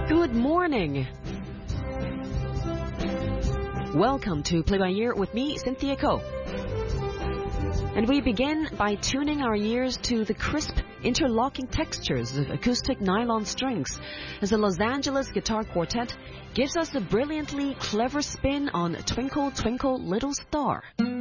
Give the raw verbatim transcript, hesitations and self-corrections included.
Good morning. Welcome to Play by Ear with me, Cynthia Ko. And we begin by tuning our ears to the crisp, interlocking textures of acoustic nylon strings as the Los Angeles Guitar Quartet gives us a brilliantly clever spin on Twinkle, Twinkle, Little Star.